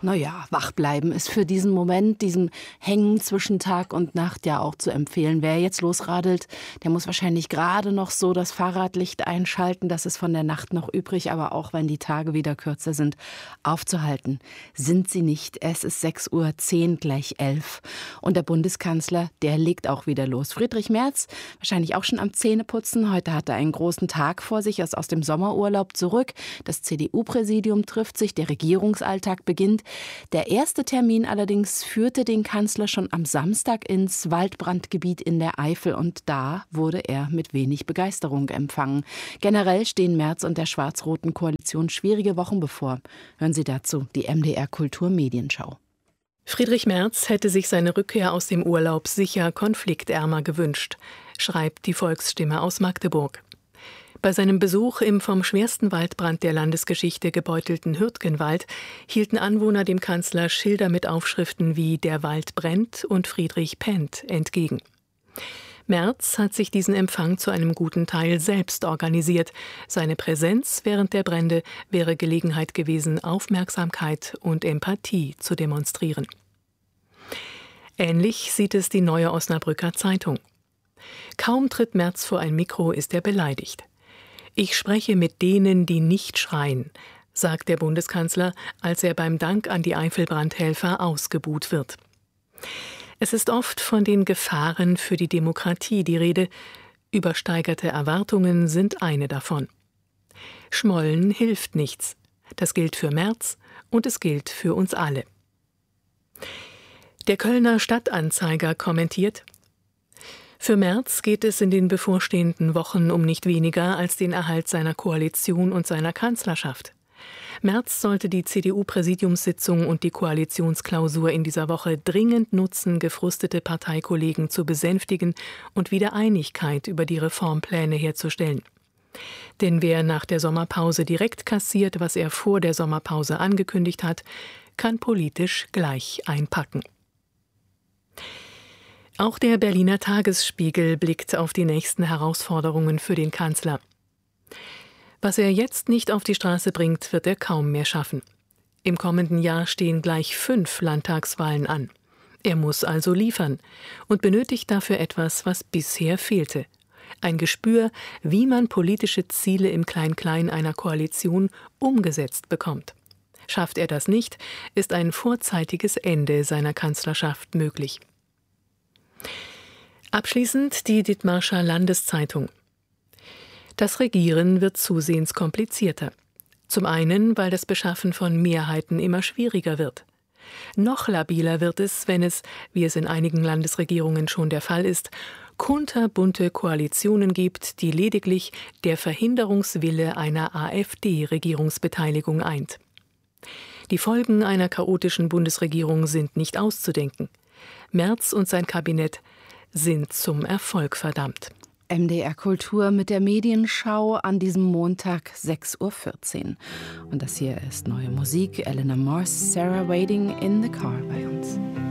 wach bleiben ist für diesen Moment, diesem Hängen zwischen Tag und Nacht ja auch zu empfehlen. Wer jetzt losradelt, der muss wahrscheinlich gerade noch so das Fahrradlicht einschalten, das ist von der Nacht noch übrig, aber auch wenn die Tage wieder kürzer sind, aufzuhalten. Sind sie nicht. Es ist 6:10 Uhr gleich 11. Und der Bundeskanzler, der legt auch wieder los. Friedrich Merz, wahrscheinlich auch schon am Zähneputzen. Heute hat er einen großen Tag vor sich, er ist aus dem Sommerurlaub zurück. Das CDU-Präsidium trifft sich, der Regierungsalltag beginnt. Der erste Termin allerdings führte den Kanzler schon am Samstag ins Waldbrandgebiet in der Eifel und da wurde er mit wenig Begeisterung empfangen. Generell stehen Merz und der schwarz-roten Koalition schwierige Wochen bevor. Hören Sie dazu die MDR Kultur Medienschau. Friedrich Merz hätte sich seine Rückkehr aus dem Urlaub sicher konfliktärmer gewünscht, schreibt die Volksstimme aus Magdeburg. Bei seinem Besuch im vom schwersten Waldbrand der Landesgeschichte gebeutelten Hürtgenwald hielten Anwohner dem Kanzler Schilder mit Aufschriften wie »Der Wald brennt« und »Friedrich pennt« entgegen. Merz hat sich diesen Empfang zu einem guten Teil selbst organisiert. Seine Präsenz während der Brände wäre Gelegenheit gewesen, Aufmerksamkeit und Empathie zu demonstrieren. Ähnlich sieht es die Neue Osnabrücker Zeitung. Kaum tritt Merz vor ein Mikro, ist er beleidigt. »Ich spreche mit denen, die nicht schreien«, sagt der Bundeskanzler, als er beim Dank an die Eifelbrandhelfer ausgebuht wird. Es ist oft von den Gefahren für die Demokratie die Rede. Übersteigerte Erwartungen sind eine davon. Schmollen hilft nichts. Das gilt für Merz und es gilt für uns alle. Der Kölner Stadtanzeiger kommentiert: Für Merz geht es in den bevorstehenden Wochen um nicht weniger als den Erhalt seiner Koalition und seiner Kanzlerschaft. Merz sollte die CDU-Präsidiumssitzung und die Koalitionsklausur in dieser Woche dringend nutzen, gefrustete Parteikollegen zu besänftigen und wieder Einigkeit über die Reformpläne herzustellen. Denn wer nach der Sommerpause direkt kassiert, was er vor der Sommerpause angekündigt hat, kann politisch gleich einpacken. Auch der Berliner Tagesspiegel blickt auf die nächsten Herausforderungen für den Kanzler. Was er jetzt nicht auf die Straße bringt, wird er kaum mehr schaffen. Im kommenden Jahr stehen gleich 5 Landtagswahlen an. Er muss also liefern und benötigt dafür etwas, was bisher fehlte. Ein Gespür, wie man politische Ziele im Klein-Klein einer Koalition umgesetzt bekommt. Schafft er das nicht, ist ein vorzeitiges Ende seiner Kanzlerschaft möglich. Abschließend die Dithmarscher Landeszeitung. Das Regieren wird zusehends komplizierter. Zum einen, weil das Beschaffen von Mehrheiten immer schwieriger wird. Noch labiler wird es, wenn es, wie es in einigen Landesregierungen schon der Fall ist, kunterbunte Koalitionen gibt, die lediglich der Verhinderungswille einer AfD-Regierungsbeteiligung eint. Die Folgen einer chaotischen Bundesregierung sind nicht auszudenken. Merz und sein Kabinett sind zum Erfolg verdammt. MDR Kultur mit der Medienschau an diesem Montag 6:14 Uhr. Und das hier ist neue Musik. Eleanor Morse, Sarah Waiting in the Car bei uns.